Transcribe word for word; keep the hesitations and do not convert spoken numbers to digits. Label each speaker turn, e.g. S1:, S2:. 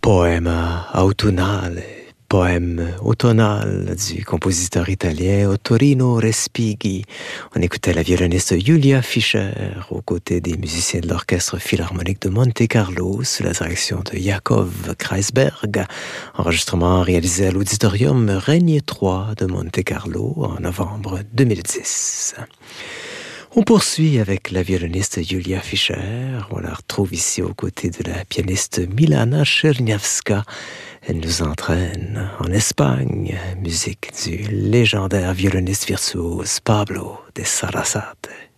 S1: Poema autunnale, poème automnal du compositeur italien Ottorino Respighi. On écoutait la violoniste Julia Fischer aux côtés des musiciens de l'Orchestre Philharmonique de Monte-Carlo sous la direction de Jakov Kreisberg. Enregistrement réalisé à l'Auditorium Régnier trois de Monte-Carlo en novembre deux mille dix. On poursuit avec la violoniste Julia Fischer. On la retrouve ici aux côtés de la pianiste Milana Czerniawska. Elle nous entraîne en Espagne, musique du légendaire violoniste virtuose Pablo de Sarasate.